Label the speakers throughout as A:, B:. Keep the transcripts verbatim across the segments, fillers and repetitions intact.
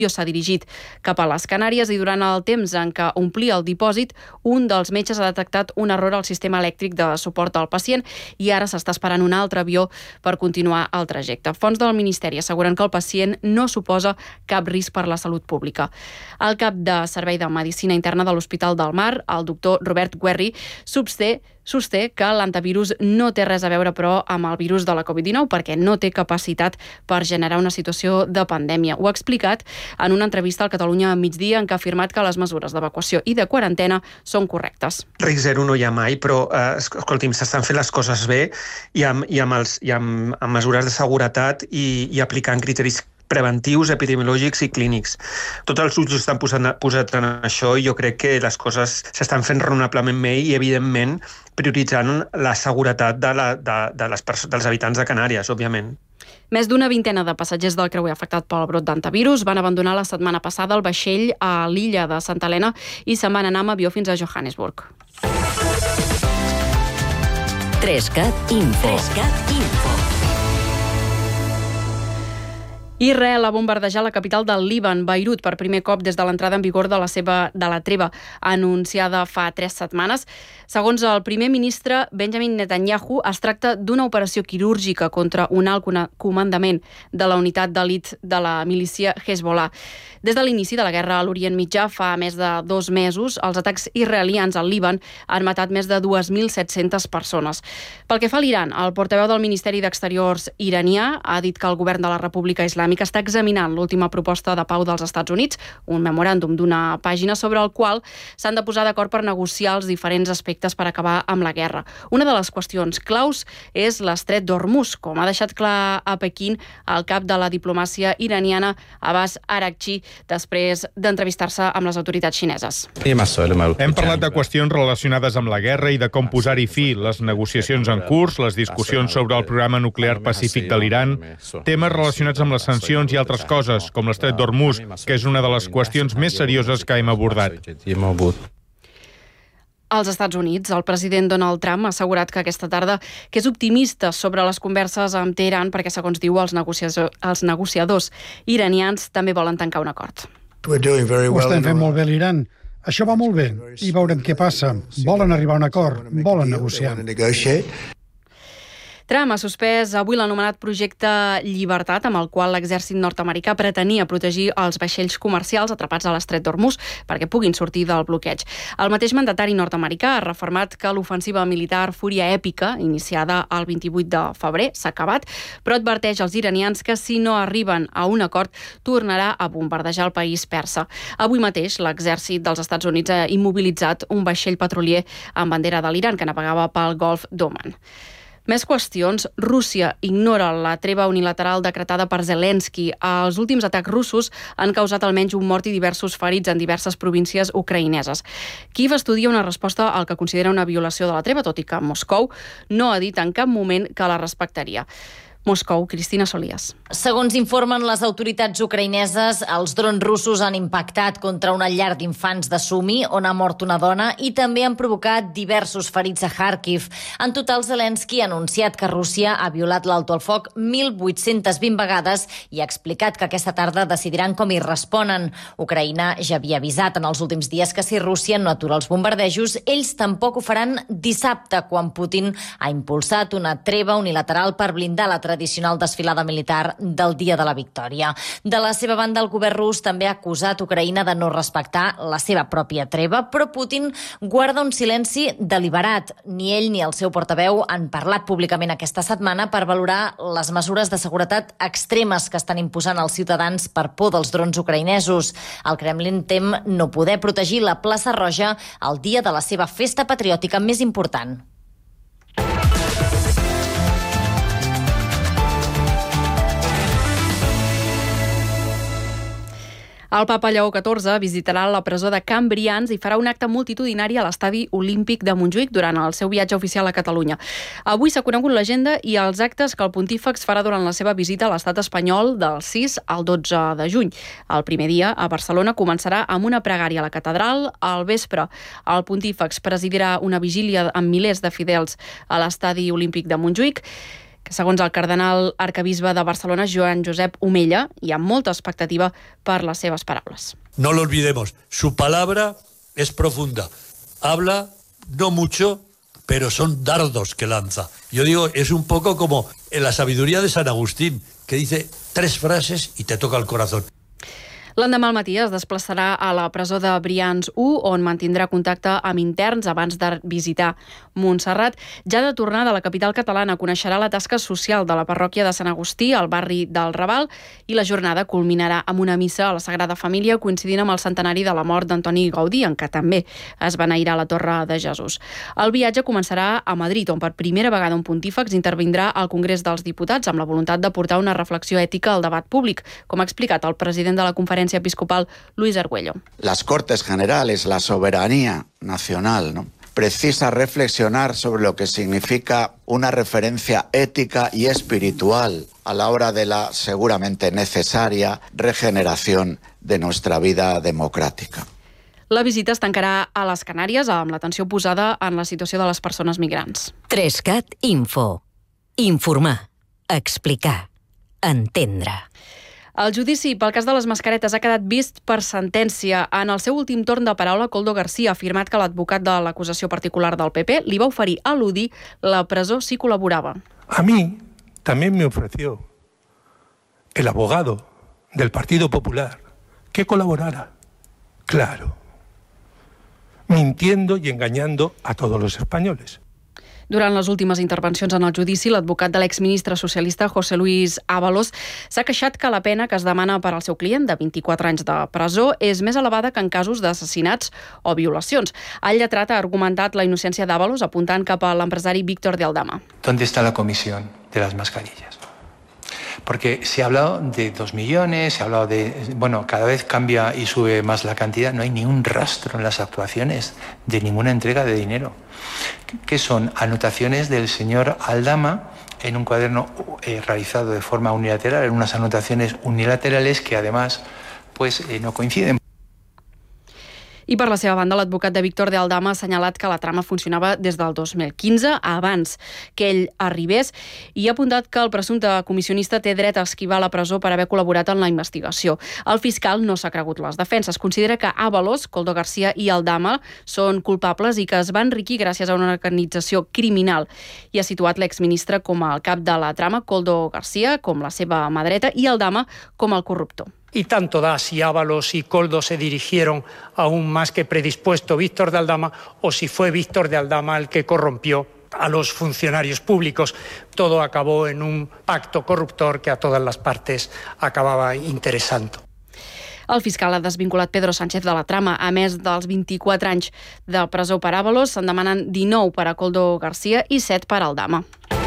A: s'ha dirigit cap a les Canàries i durant el temps en què omplia el dipòsit, un dels metges ha detectat un error al sistema elèctric de suport al pacient i ara s'està esperant un altre avió per continuar el trajecte. Fonts del Ministeri asseguren que el pacient no suposa cap risc per la salut pública. El cap de Servei de Medicina Interna de l'Hospital del Mar, el doctor Robert Guerri, sosté Sosté que l'antivirus no té res a veure, però, amb el virus de la covid dinou perquè no té capacitat per generar una situació de pandèmia. Ho ha explicat en una entrevista al Catalunya migdia en què ha afirmat que les mesures d'evacuació i de quarantena són correctes.
B: Risc zero no hi ha mai, però eh, escolti'm, s'estan fent les coses bé i amb, i amb, els, i amb, amb mesures de seguretat i, i aplicant criteris preventius, epidemiològics i clínics. Tots els ulls estan posant, posats en això i jo crec que les coses s'estan fent raonablement bé i, evidentment, prioritzant la seguretat de la, de, de les dels habitants de Canàries, òbviament.
A: Més d'una vintena de passatgers del creuer afectat pel brot d'antivirus van abandonar la setmana passada el vaixell a l'illa de Santa Helena i se'n van anar amb avió fins a Johannesburg.
C: Trescat Info. Trescat Info.
A: Israel ha bombardejat la capital del Líban, Beirut, per primer cop des de l'entrada en vigor de la seva de la treva anunciada fa tres setmanes. Segons el primer ministre Benjamin Netanyahu, es tracta d'una operació quirúrgica contra un alt comandament de la unitat d'elit de la milícia Hezbollah. Des de l'inici de la guerra a l'Orient Mitjà, fa més de dos mesos, els atacs israelians al Líban han matat més de dues mil set-centes persones. Pel que fa a l'Iran, el portaveu del Ministeri d'Exteriors iranià ha dit que el govern de la República Islàmica està examinant l'última proposta de pau dels Estats Units, un memoràndum d'una pàgina sobre el qual s'han de posar d'acord per negociar els diferents aspectes per acabar amb la guerra. Una de les qüestions claus és l'estret d'Hormuz, com ha deixat clar a Pequín el cap de la diplomàcia iraniana Abbas Araghchi, després d'entrevistar-se amb les autoritats xineses.
D: Hem parlat de qüestions relacionades amb la guerra i de com posar-hi fi, les negociacions en curs, les discussions sobre el programa nuclear pacífic de l'Iran, temes relacionats amb les sancions i altres coses, com l'estret d'Hormuz, que és una de les qüestions més serioses que hem abordat.
A: Als Estats Units, el president Donald Trump ha assegurat que aquesta tarda que és optimista sobre les converses amb Teheran perquè, segons diu, els, negociadors, els negociadors iranians també volen tancar un acord.
E: Ho estem fent molt bé a l'Iran. Això va molt bé i veurem què passa. Volen arribar a un acord, volen negociar.
A: Trump ha suspès avui l'anomenat projecte Llibertat, amb el qual l'exèrcit nord-americà pretenia protegir els vaixells comercials atrapats a l'estret d'Hormuz perquè puguin sortir del bloqueig. El mateix mandatari nord-americà ha refermat que l'ofensiva militar Fúria Èpica, iniciada el vint-i-vuit de febrer, s'ha acabat, però adverteix als iranians que si no arriben a un acord tornarà a bombardejar el país persa. Avui mateix l'exèrcit dels Estats Units ha immobilitzat un vaixell petrolier amb bandera de l'Iran que navegava pel Golf d'Oman. Més qüestions. Rússia ignora la treva unilateral decretada per Zelensky. Els últims atacs russos han causat almenys un mort i diversos ferits en diverses províncies ucraïneses. Kíev estudia una resposta al que considera una violació de la treva, tot i que Moscou no ha dit en cap moment que la respectaria. Moscou, Cristina Solías.
F: Segons informen les autoritats ucraïneses, els drons russos han impactat contra una llar d'infants de Sumi, on ha mort una dona, i també han provocat diversos ferits a Kharkiv. En total, Zelensky ha anunciat que Rússia ha violat l'alto al foc mil vuit-cents vint vegades i ha explicat que aquesta tarda decidiran com hi responen. Ucraïna ja havia avisat en els últims dies que si Rússia no atura els bombardejos, ells tampoc ho faran dissabte, quan Putin ha impulsat una treva unilateral per blindar la tradicional desfilada militar del Dia de la Victòria. De la seva banda, el govern rus també ha acusat Ucraïna de no respectar la seva pròpia treva, però Putin guarda un silenci deliberat. Ni ell ni el seu portaveu han parlat públicament aquesta setmana per valorar les mesures de seguretat extremes que estan imposant els ciutadans per por dels drons ucraïnesos. El Kremlin tem no poder protegir la plaça Roja el dia de la seva festa patriòtica més important.
A: El papa Lleó catorze visitarà la presó de Can Brians i farà un acte multitudinari a l'estadi olímpic de Montjuïc durant el seu viatge oficial a Catalunya. Avui s'ha conegut l'agenda i els actes que el pontífex farà durant la seva visita a l'estat espanyol del sis al dotze de juny. El primer dia, a Barcelona, començarà amb una pregària a la catedral. Al vespre, el pontífex presidirà una vigília amb milers de fidels a l'estadi olímpic de Montjuïc. que segons el cardenal arcabisbe de Barcelona, Joan Josep Omella, hi ha molta expectativa per les seves paraules.
G: No lo olvidemos, su palabra es profunda. Habla, no mucho, pero son dardos que lanza. Yo digo, es un poco como en la sabiduría de San Agustín, que dice tres frases y te toca el corazón.
A: L'endemà al matí es desplaçarà a la presó de Brians u, on mantindrà contacte amb interns abans de visitar Montserrat. Ja de tornada a la capital catalana coneixerà la tasca social de la parròquia de Sant Agustí, al barri del Raval, i la jornada culminarà amb una missa a la Sagrada Família coincidint amb el centenari de la mort d'Antoni Gaudí, en què també es beneirà la Torre de Jesús. El viatge començarà a Madrid, on per primera vegada un pontífex intervindrà al Congrés dels Diputats amb la voluntat de portar una reflexió ètica al debat públic, com ha explicat el president de la conferència episcopal, Luis Argüello.
H: Las Cortes Generales, la soberanía nacional, ¿no?, precisa reflexionar sobre lo que significa una referencia ética y espiritual a la hora de la seguramente necesaria regeneración de nuestra vida democrática.
A: La visita es tancarà a les Canàries amb l'atenció posada en la situació de les persones migrants.
C: Trescat Info. Informar, explicar, entendre.
A: El judici pel cas de les mascaretes ha quedat vist per sentència. En el seu últim torn de paraula, Koldo García ha afirmat que l'advocat de l'acusació particular del P P li va oferir a l'U D I la presó si col·laborava.
I: A mí también me ofreció el abogado del Partido Popular que colaborara. Claro. Mintiendo y engañando a todos los españoles.
A: Durant les últimes intervencions en el judici, l'advocat de l'exministre socialista José Luis Ábalos s'ha queixat que la pena que es demana per al seu client de vint-i-quatre anys de presó és més elevada que en casos d'assassinats o violacions. El lletrat ha argumentat la innocència d'Ábalos apuntant cap a l'empresari Víctor de Aldama.
J: ¿Dónde está la comisión de las mascarillas? Porque se ha hablado de dos millones, se ha hablado de... Bueno, cada vez cambia y sube más la cantidad. No hay ni un rastro en las actuaciones de ninguna entrega de dinero. Que son anotaciones del señor Aldama en un cuaderno eh, realizado de forma unilateral, en unas anotaciones unilaterales que además pues, eh, no coinciden.
A: I per la seva banda, l'advocat de Víctor de Aldama ha assenyalat que la trama funcionava des del dos mil quinze, abans que ell arribés, i ha apuntat que el presumpte comissionista té dret a esquivar la presó per haver col·laborat en la investigació. El fiscal no s'ha cregut les defenses. Considera que Ábalos, Koldo García i Aldama són culpables i que es va enriquir gràcies a una organització criminal. I ha situat l'exministre com el cap de la trama, Koldo García com la seva mà dreta i Aldama com el corruptor.
K: Y tanto da si Ábalos y Koldo se dirigieron a un más que predispuesto Víctor de Aldama o si fue Víctor de Aldama el que corrompió a los funcionarios públicos. Todo acabó en un pacto corruptor que a todas las partes acababa interesando.
A: El fiscal ha desvinculat Pedro Sánchez de la trama. A més dels vint-i-quatre anys de presó per Ábalos, se'n demanen dinou per a Koldo García i set per a Aldama.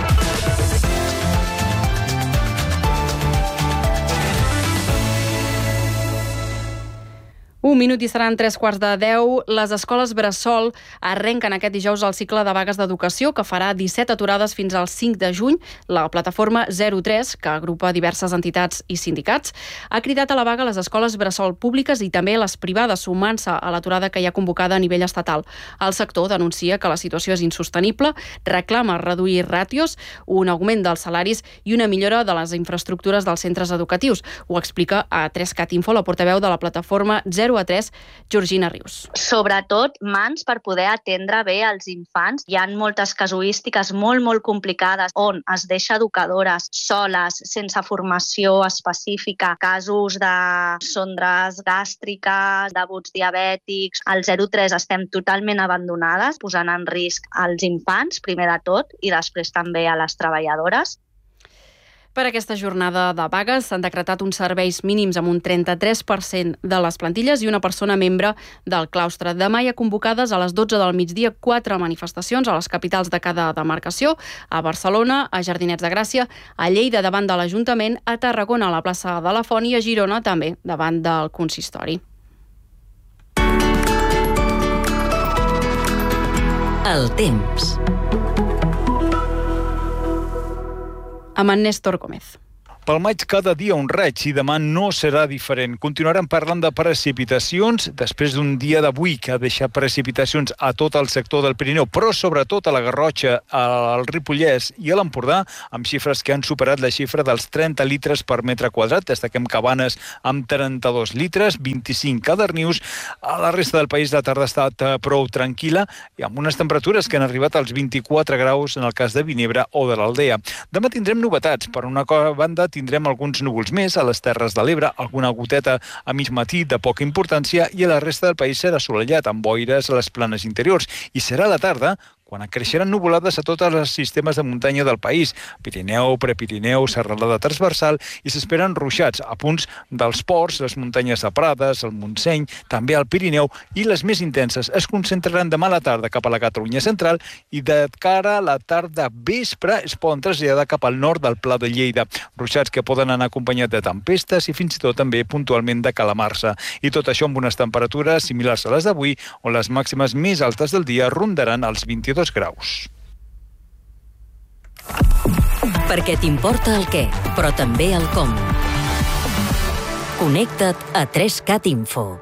A: Un minut i seran tres quarts de deu. Les escoles Bressol arrenquen aquest dijous el cicle de vagues d'educació que farà disset aturades fins al cinc de juny. La plataforma zero tres, que agrupa diverses entitats i sindicats, ha cridat a la vaga les escoles Bressol públiques i també les privades, sumant-se a l'aturada que hi ha convocada a nivell estatal. El sector denuncia que la situació és insostenible, reclama reduir ràtios, un augment dels salaris i una millora de les infraestructures dels centres educatius. Ho explica a tres cat info la portaveu de la plataforma zero a tres, Georgina Rius.
L: Sobretot mans per poder atendre bé els infants. Hi ha moltes casuístiques molt, molt complicades on es deixa educadores soles, sense formació específica, casos de sondres gàstriques, d'abuts diabètics. Al zero tres estem totalment abandonades, posant en risc als infants, primer de tot, i després també a les treballadores.
A: Per aquesta jornada de vagues s'han decretat uns serveis mínims amb un trenta-tres per cent de les plantilles i una persona membre del claustre. Demà hi ha convocades a les dotze del migdia quatre manifestacions a les capitals de cada demarcació, a Barcelona, a Jardinets de Gràcia, a Lleida davant de l'Ajuntament, a Tarragona a la plaça de la Font i a Girona també davant del consistori.
C: El temps.
A: Amb en Néstor Gómez.
M: Pel maig cada dia un raig i demà no serà diferent. Continuarem parlant de precipitacions després d'un dia d'avui que ha deixat precipitacions a tot el sector del Pirineu, però sobretot a la Garrotxa, al Ripollès i a l'Empordà, amb xifres que han superat la xifra dels trenta litres per metre quadrat. Destaquem Cabanes amb trenta-dos litres, vint-i-cinc a Darnius. A la resta del país la tarda ha estat prou tranquil·la i amb unes temperatures que han arribat als vint-i-quatre graus en el cas de Vinebre o de l'Aldea. Demà tindrem novetats. Per una banda, tindrem alguns núvols més a les Terres de l'Ebre, alguna goteta a mig matí de poca importància i a la resta del país serà assolellat, amb boires a les planes interiors. I serà a la tarda quan creixeran nuvolades a tots els sistemes de muntanya del país, Pirineu, Prepirineu, serralada transversal, i s'esperen ruixats a punts dels ports, les muntanyes de Prades, el Montseny, també al Pirineu, i les més intenses es concentraran demà a la tarda cap a la Catalunya central i de cara a la tarda vespre es poden traslladar cap al nord del Pla de Lleida. Ruixats que poden anar acompanyats de tempestes i fins i tot també puntualment de calamarsa. I tot això amb unes temperatures similars a les d'avui, on les màximes més altes del dia rondaran els vint-i-dos graus.
C: Perquè t'importa el què, però també el com. Connecta't a tres cat Info.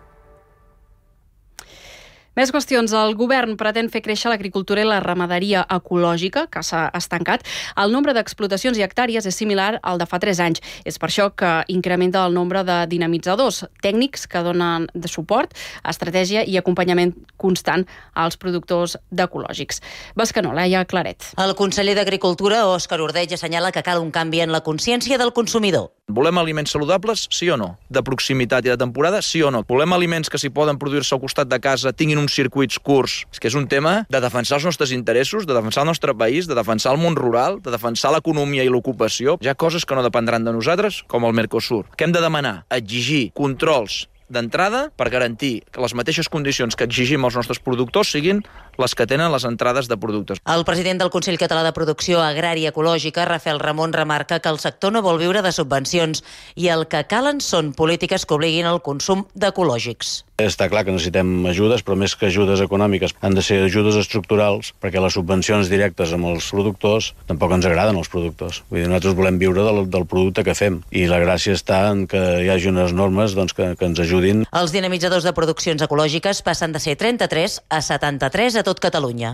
A: Més qüestions. El govern pretén fer créixer l'agricultura i la ramaderia ecològica, que s'ha estancat. El nombre d'explotacions i hectàrees és similar al de fa tres anys. És per això que incrementa el nombre de dinamitzadors, tècnics que donen de suport, estratègia i acompanyament constant als productors d'ecològics. Bescanó, Laia Claret.
N: El conseller d'Agricultura, Òscar Ordeig, assenyala que cal un canvi en la consciència del consumidor.
O: Volem aliments saludables, sí o no? De proximitat i de temporada, sí o no? Volem aliments que s'hi poden produir-se al costat de casa, tinguin uns circuits curts. És que és un tema de defensar els nostres interessos, de defensar el nostre país, de defensar el món rural, de defensar l'economia i l'ocupació. Hi ha coses que no dependran de nosaltres, com el Mercosur. Què hem de demanar? Exigir controls d'entrada per garantir que les mateixes condicions que exigim als nostres productors siguin les que tenen les entrades de productes.
N: El president del Consell Català de Producció Agrària Ecològica, Rafael Ramon, remarca que el sector no vol viure de subvencions i el que calen són polítiques que obliguin el consum d'ecològics.
P: Està clar que necessitem ajudes, però més que ajudes econòmiques han de ser ajudes estructurals, perquè les subvencions directes amb els productors tampoc ens agraden els productors. Vull dir, nosaltres volem viure del, del producte que fem i la gràcia està en que hi hagi unes normes doncs, que, que ens ajudin.
N: Els dinamitzadors de produccions ecològiques passen de ser trenta-tres a setanta-tres a tot Catalunya.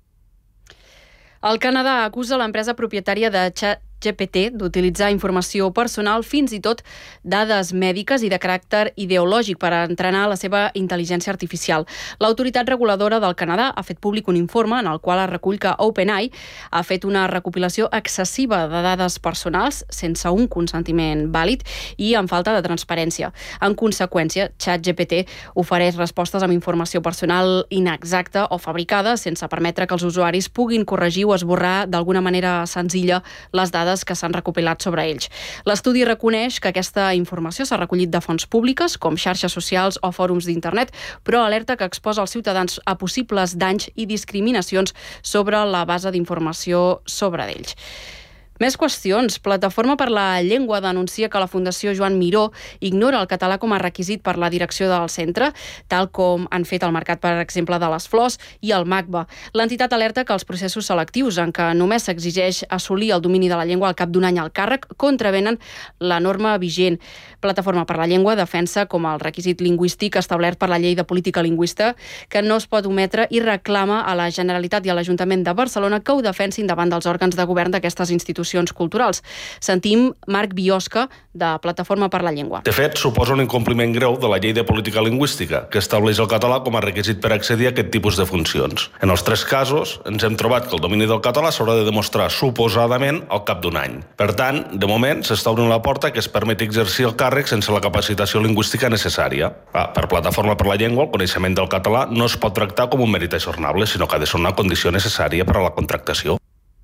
A: El Canadà acusa l'empresa propietària de Chat G P T d'utilitzar informació personal, fins i tot dades mèdiques i de caràcter ideològic per entrenar la seva intel·ligència artificial. L'autoritat reguladora del Canadà ha fet públic un informe en el qual es recull que OpenAI ha fet una recopilació excessiva de dades personals sense un consentiment vàlid i amb falta de transparència. En conseqüència, ChatGPT ofereix respostes amb informació personal inexacta o fabricada sense permetre que els usuaris puguin corregir o esborrar d'alguna manera senzilla les dades que s'han recopilat sobre ells. L'estudi reconeix que aquesta informació s'ha recollit de fonts públiques, com xarxes socials o fòrums d'internet, però alerta que exposa els ciutadans a possibles danys i discriminacions sobre la base d'informació sobre ells. Més qüestions. Plataforma per la Llengua denuncia que la Fundació Joan Miró ignora el català com a requisit per la direcció del centre, tal com han fet el Mercat, per exemple, de les Flors i el MACBA. L'entitat alerta que els processos selectius en què només s'exigeix assolir el domini de la llengua al cap d'un any al càrrec contravenen la norma vigent. Plataforma per la Llengua defensa com el requisit lingüístic establert per la Llei de Política Lingüista que no es pot ometre i reclama a la Generalitat i a l'Ajuntament de Barcelona que ho defensin davant dels òrgans de govern d'aquestes institucions culturals. Sentim Marc Biosca, de Plataforma per la Llengua.
Q: De fet, suposa un incompliment greu de la Llei de Política Lingüística, que estableix el català com a requisit per accedir a aquest tipus de funcions. En els tres casos, ens hem trobat que el domini del català s'haurà de demostrar suposadament al cap d'un any. Per tant, de moment, s'està obrint la porta que es permeti exercir el càrrec sense la capacitació lingüística necessària. Ah, per Plataforma per la Llengua, el coneixement del català no es pot tractar com un mèrit ajornable, sinó que ha de ser una condició necessària per a la contractació.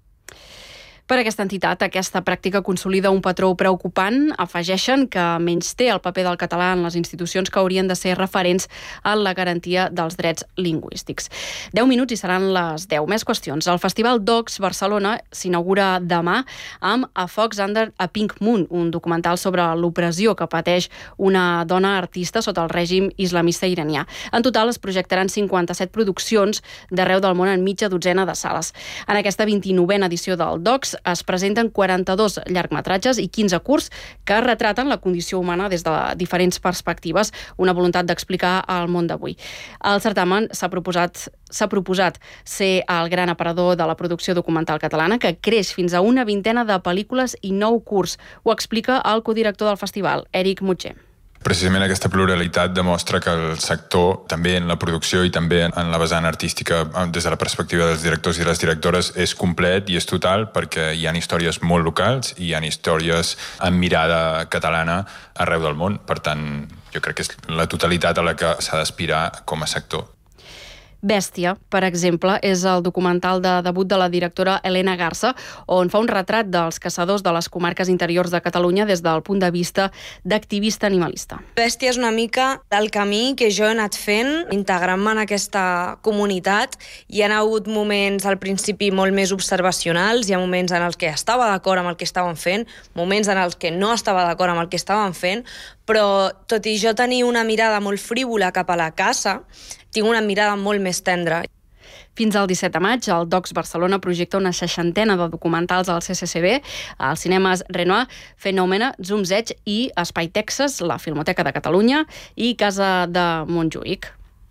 A: Per aquesta entitat, aquesta pràctica consolida un patró preocupant. Afegeixen que menysté el paper del català en les institucions que haurien de ser referents en la garantia dels drets lingüístics. Deu minuts i seran les deu. Més qüestions. El Festival Docs Barcelona s'inaugura demà amb A Fox Under a Pink Moon, un documental sobre l'opressió que pateix una dona artista sota el règim islamista iranià. En total es projectaran cinquanta-set produccions d'arreu del món en mitja dotzena de sales. En aquesta vint-i-novena edició del Docs es presenten quaranta-dos llargmetratges i quinze curts que retraten la condició humana des de diferents perspectives, una voluntat d'explicar el món d'avui. El certamen s'ha proposat, s'ha proposat ser el gran aparador de la producció documental catalana, que creix fins a una vintena de pel·lícules i nou curts. Ho explica el codirector del festival, Eric Mutger.
R: Precisament aquesta pluralitat demostra que el sector, també en la producció i també en la vessant artística, des de la perspectiva dels directors i les directores, és complet i és total, perquè hi ha històries molt locals i hi ha històries amb mirada catalana arreu del món. Per tant, jo crec que és la totalitat a la que s'ha d'aspirar com a sector.
A: Bèstia, per exemple, és el documental de debut de la directora Elena Garza, on fa un retrat dels caçadors de les comarques interiors de Catalunya des del punt de vista d'activista animalista.
S: Bèstia és una mica del camí que jo he anat fent, integrant-me en aquesta comunitat. Hi ha hagut moments al principi molt més observacionals, hi ha moments en els que estava d'acord amb el que estaven fent, moments en els que no estava d'acord amb el que estaven fent, però tot i jo tenir una mirada molt frívola cap a la caça, tinc una mirada molt més tendra.
A: Fins al disset de maig, el Docs Barcelona projecta una seixantena de documentals al C C C B, als cinemes Renoir, Fenòmena, Zoom's Edge i Espai Texas, la Filmoteca de Catalunya i Casa de Montjuïc.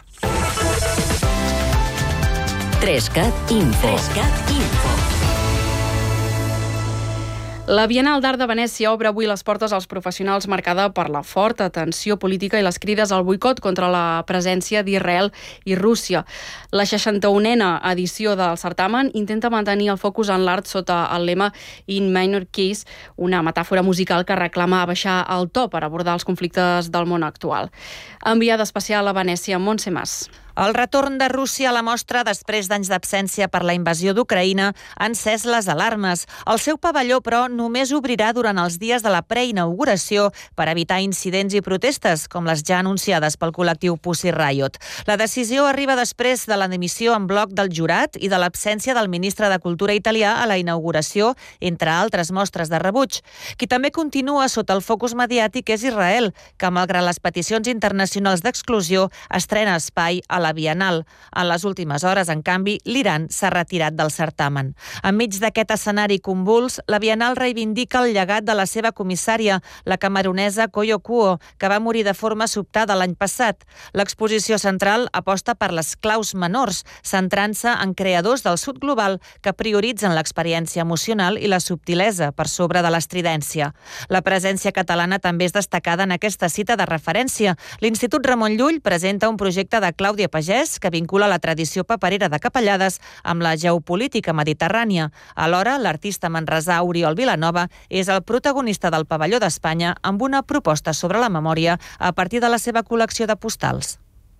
C: Trescat Info. Trescat Info.
A: La Bienal d'Art de Venècia obre avui les portes als professionals, marcada per la forta tensió política i les crides al boicot contra la presència d'Israel i Rússia. La seixanta-unena edició del certamen intenta mantenir el focus en l'art sota el lema In Minor Keys, una metàfora musical que reclama baixar el to per abordar els conflictes del món actual. Enviada especial a Venècia, Montse Mas.
T: El retorn de Rússia a la mostra després d'anys d'absència per la invasió d'Ucraïna ha encès les alarmes. El seu pavelló, però, només obrirà durant els dies de la preinauguració per evitar incidents i protestes, com les ja anunciades pel col·lectiu Pussy Riot. La decisió arriba després de la dimissió en bloc del jurat i de l'absència del ministre de Cultura italià a la inauguració, entre altres mostres de rebuig. Qui també continua sota el focus mediàtic és Israel, que, malgrat les peticions internacionals d'exclusió, estrena espai a la Bienal. En les últimes hores, en canvi, l'Iran s'ha retirat del certamen. Enmig d'aquest escenari convuls, la Bienal reivindica el llegat de la seva comissària, la camerunesa Koyo Kuo, que va morir de forma sobtada l'any passat. L'exposició central aposta per les claus menors, centrant-se en creadors del sud global que prioritzen l'experiència emocional i la subtilesa per sobre de l'estridència. La presència catalana també és destacada en aquesta cita de referència. L'Institut Ramon Llull presenta un projecte de Clàudia Pagès que vincula la tradició paperera de capellades amb la geopolítica mediterrània. Alhora, l'artista manresà Oriol Vilanova és el protagonista del Pavelló d'Espanya amb una proposta sobre la memòria a partir de la seva col·lecció de postals.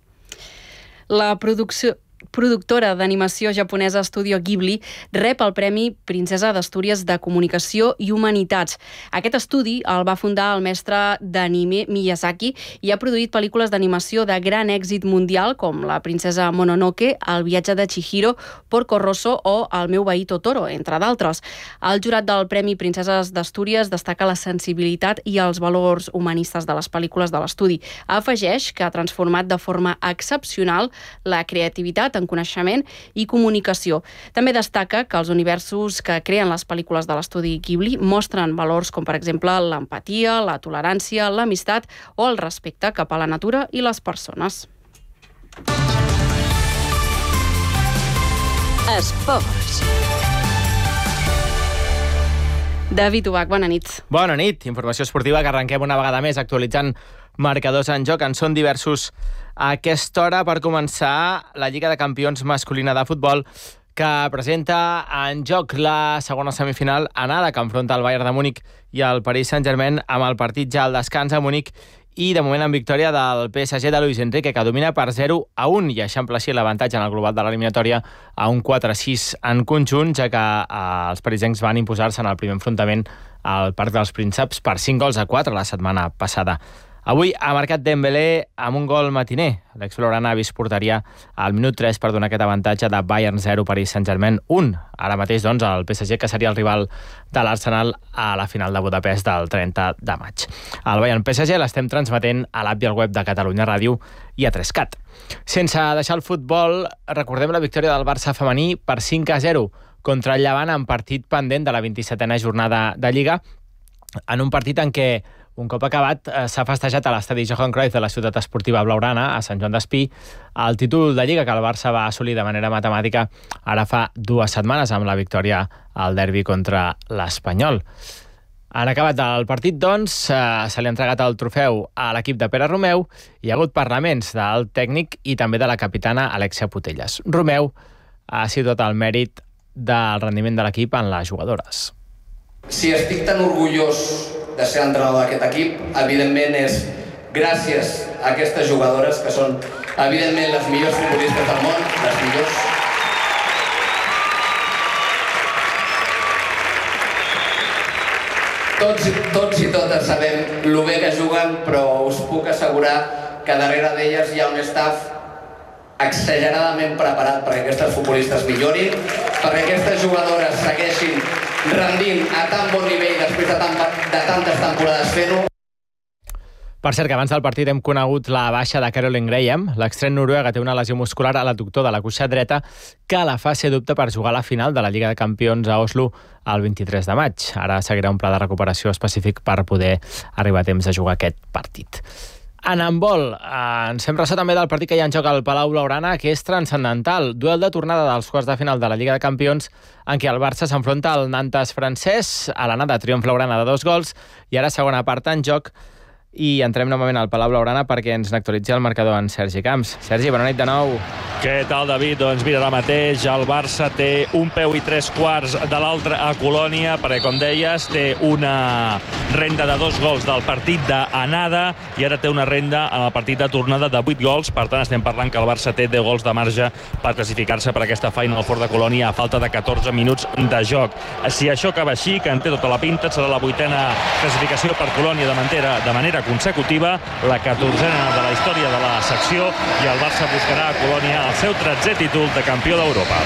A: La producció productora d'animació japonesa Studio Ghibli rep el Premi Princesa d'Astúries de Comunicació i Humanitats. Aquest estudi el va fundar el mestre d'anime Miyazaki i ha produït pel·lícules d'animació de gran èxit mundial com La princesa Mononoke, El viatge de Chihiro, Porco Rosso o El meu veí Totoro, entre d'altres. El jurat del Premi Princeses d'Astúries destaca la sensibilitat i els valors humanistes de les pel·lícules de l'estudi. Afegeix que ha transformat de forma excepcional la creativitat en coneixement i comunicació. També destaca que els universos que creen les pel·lícules de l'estudi Ghibli mostren valors com, per exemple, l'empatia, la tolerància, l'amistat o el respecte cap a la natura i les persones.
C: Esports.
A: David Ubach, bona nit.
U: Bona nit. Informació esportiva que arrenquem una vegada més actualitzant marcadors en joc. En són diversos a aquesta hora. Per començar, la Lliga de Campions masculina de futbol, que presenta en joc la segona semifinal anada, que enfronta el Bayern de Múnich i el Paris Saint-Germain, amb el partit ja al descans a Múnich i de moment en victòria del P S G de Luis Enrique, que domina per zero a un i eixampla així l'avantatge en el global de l'eliminatòria a un quatre a sis en conjunt, ja que eh, els parisencs van imposar-se en el primer enfrontament al Parc dels Prínceps per cinc gols a quatre la setmana passada. Avui ha marcat Dembélé amb un gol matiner. L'ex-blaugrana ha vist porteria al minut tres per donar aquest avantatge de Bayern zero, Paris Saint-Germain un. Ara mateix, doncs, el P S G, que seria el rival de l'Arsenal a la final de Budapest del trenta de maig. El Bayern P S G l'estem transmetent a l'app i al web de Catalunya Ràdio i a Trescat. Sense deixar el futbol, recordem la victòria del Barça femení per cinc a zero contra el Llevant en partit pendent de la vint-i-setena jornada de Lliga, en un partit en què un cop acabat, s'ha festejat a l'estadi Johan Cruyff de la ciutat esportiva blaugrana, a Sant Joan d'Espí, el títol de Lliga que el Barça va assolir de manera matemàtica ara fa dues setmanes amb la victòria al derbi contra l'Espanyol. En acabat el partit, doncs, se li ha entregat el trofeu a l'equip de Pere Romeu. Hi ha hagut parlaments del tècnic i també de la capitana Alexia Putellas. Romeu ha situat el mèrit del rendiment de l'equip en les jugadores.
B: Si estic tan orgullós de ser entrenador d'aquest equip, evidentment és gràcies a aquestes jugadores que són, evidentment, les millors futbolistes del món, les millors. Tots, tots i totes sabem lo bé que juguen, però us puc assegurar que darrere d'elles hi ha un staff exageradament preparat perquè aquestes futbolistes millorin, perquè aquestes jugadores segueixin rendint a tan bon nivell després de, tan, de tantes temporades fent-ho.
U: Per cert, que abans del partit hem conegut la baixa de Caroline Graham. L'extrem noruega té una lesió muscular a l'adductor de la cuixa dreta que la fa ser dubte per jugar a la final de la Lliga de Campions a Oslo el vint-i-tres de maig. Ara seguirà un pla de recuperació específic per poder arribar a temps a jugar aquest partit. En handbol, eh, ens fem ressò també del partit que hi ha en joc al Palau Blaugrana, que és transcendental. Duel de tornada dels quarts de final de la Lliga de Campions, en què el Barça s'enfronta al Nantes francès, a l'anada triomf blaugrana de dos gols, i ara segona part en joc, i entrem novament al Palau Blaugrana perquè ens n'actualitzi el marcador en Sergi Camps. Sergi, bona nit de nou.
V: Què tal, David? Doncs mira, ara mateix el Barça té un peu i tres quarts de l'altre a Colònia, perquè, com deies, té una renda de dos gols del partit d'anada i ara té una renda en el partit de tornada de vuit gols. Per tant, estem parlant que el Barça té deu gols de marge per classificar-se per aquesta Final Four de Colònia a falta de catorze minuts de joc. Si això acaba així, que en té tota la pinta, serà la vuitena classificació per Colònia de manera, de manera consecutiva, la catorzena de la història de la secció, i el Barça buscarà a Colònia el seu tretzè títol de campió d'Europa.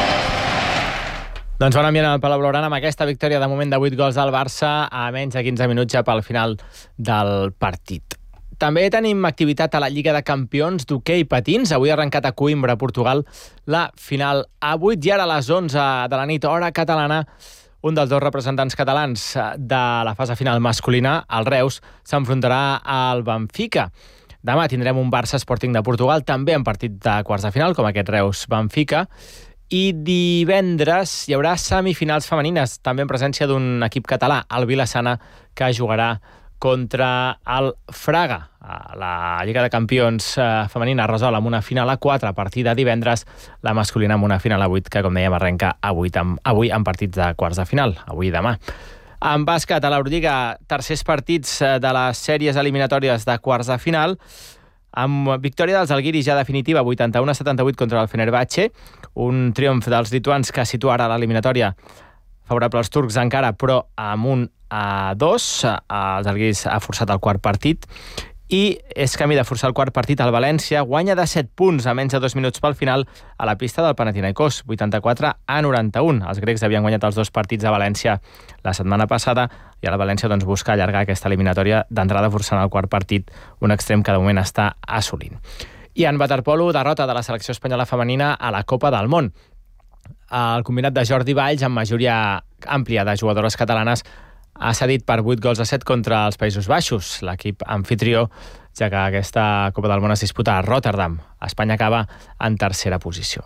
U: Doncs bon ambient al Palau Blaugrana amb aquesta victòria de moment de vuit gols del Barça a menys de quinze minuts ja pel final del partit. També tenim activitat a la Lliga de Campions d'hoquei patins. Avui ha arrencat a Coimbra, Portugal, la final a vuit i ara a les onze de la nit, hora catalana, un dels dos representants catalans de la fase final masculina, el Reus, s'enfrontarà al Benfica. Demà tindrem un Barça Sporting de Portugal, també en partit de quarts de final, com aquest Reus-Benfica. I divendres hi haurà semifinals femenines, també en presència d'un equip català, el Vilassana, que jugarà contra el Fraga. La Lliga de Campions femenina resol amb una final a quatre a partir de divendres, la masculina amb una final a vuit, que, com dèiem, arrenca avui, avui en partits de quarts de final, avui i demà. En bàsquet, a l'Eurolliga, tercers partits de les sèries eliminatòries de quarts de final, amb victòria dels Algiris ja definitiva, vuitanta-u a setanta-vuit contra el Fenerbahce, un triomf dels lituans que situa ara l'eliminatòria favorable als turcs encara, però amb un a dos. Els Algiris ha forçat el quart partit i és camí de forçar el quart partit al València. Guanya de set punts a menys de dos minuts pel final a la pista del Panathinaikos, vuitanta-quatre a noranta-un. Els grecs havien guanyat els dos partits a València la setmana passada i a la València doncs, busca allargar aquesta eliminatòria d'entrada forçant el quart partit, un extrem que de moment està assolint. I en waterpolo, derrota de la selecció espanyola femenina a la Copa del Món. El combinat de Jordi Valls, amb majoria àmplia de jugadores catalanes, ha cedit per vuit gols a set contra els Països Baixos, l'equip anfitrió, ja que aquesta Copa del Món es disputa a Rotterdam. Espanya acaba en tercera posició.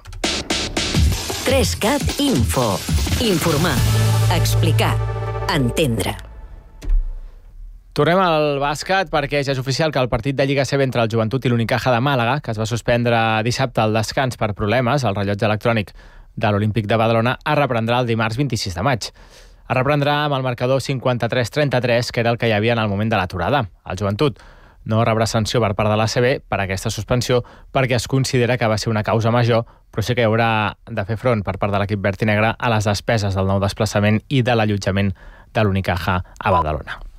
C: tres cat Info. Informar, explicar, entendre.
U: Tornem al bàsquet perquè ja és oficial que el partit de Lliga C B entre el Joventut i l'Unicaja de Màlaga, que es va suspendre dissabte al descans per problemes al rellotge electrònic de l'Olímpic de Badalona, es reprendrà el dimarts vint-i-sis de maig. Es reprendrà amb el marcador cinquanta-tres trenta-tres, que era el que hi havia en el moment de l'aturada. El Joventut no rebrà sanció per part de l'A C B per aquesta suspensió perquè es considera que va ser una causa major, però sí que hi haurà de fer front per part de l'equip verd i negre a les despeses del nou desplaçament i de l'allotjament de l'Unicaja a Badalona.